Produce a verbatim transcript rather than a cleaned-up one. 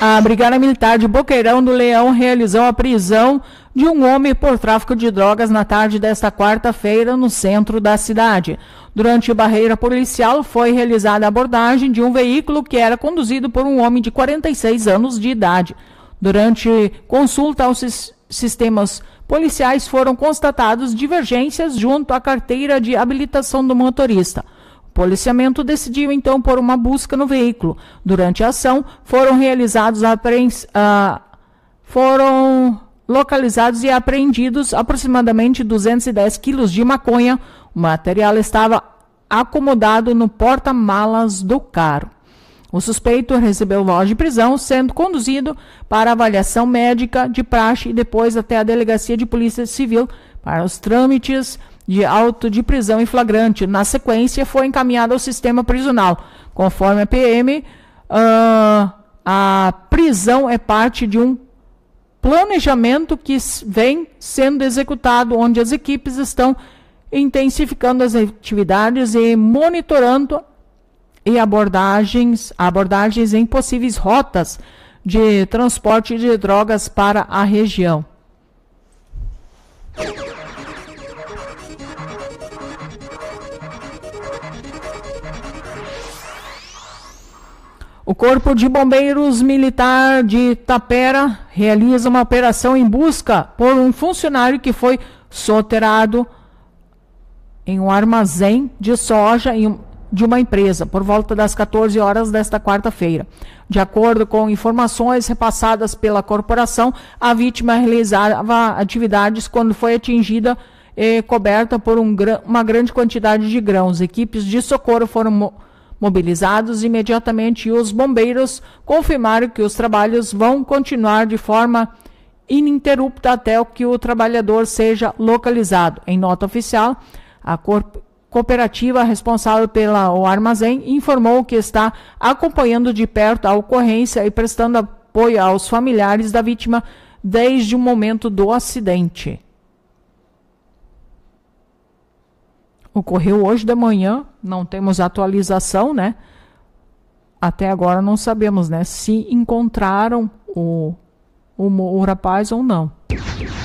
A Brigada Militar de Boqueirão do Leão realizou a prisão de um homem por tráfico de drogas na tarde desta quarta-feira no centro da cidade. Durante a barreira policial foi realizada a abordagem de um veículo que era conduzido por um homem de quarenta e seis anos de idade. Durante consulta aos sistemas policiais foram constatados divergências junto à carteira de habilitação do motorista. O policiamento decidiu, então, por uma busca no veículo. Durante a ação, foram realizados apreens... ah, foram localizados e apreendidos aproximadamente duzentos e dez quilos de maconha. O material estava acomodado no porta-malas do carro. O suspeito recebeu voz de prisão, sendo conduzido para avaliação médica de praxe e depois até a Delegacia de Polícia Civil para os trâmites de auto de prisão em flagrante. Na sequência, foi encaminhado ao sistema prisional. Conforme a P M, uh, a prisão é parte de um planejamento que vem sendo executado, onde as equipes estão intensificando as atividades e monitorando e abordagens, abordagens em possíveis rotas de transporte de drogas para a região. O Corpo de Bombeiros Militar de Tapera realiza uma operação em busca por um funcionário que foi soterrado em um armazém de soja em um, de uma empresa, por volta das quatorze horas desta quarta-feira. De acordo com informações repassadas pela corporação, a vítima realizava atividades quando foi atingida e coberta por um, uma grande quantidade de grãos. Equipes de socorro foram mo mobilizados imediatamente e os bombeiros confirmaram que os trabalhos vão continuar de forma ininterrupta até que o trabalhador seja localizado. Em nota oficial, a cooperativa responsável pelo armazém informou que está acompanhando de perto a ocorrência e prestando apoio aos familiares da vítima desde o momento do acidente. Ocorreu hoje de manhã, não temos atualização, né? Até agora não sabemos, né? Se encontraram o, o, o rapaz ou não.